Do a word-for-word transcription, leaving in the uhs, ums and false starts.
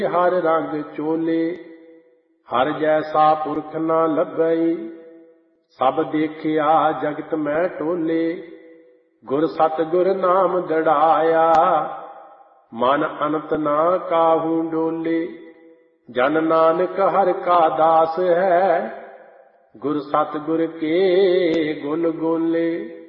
हर रंग चोले, हर जैसा पुरख न लभई। सब देखिया जगत में टोले, गुर सतगुर नाम गड़ाया। मन अनंत ना काहू डोले, जन नानक हर का दास है। गुर सतगुर के गुण गोले।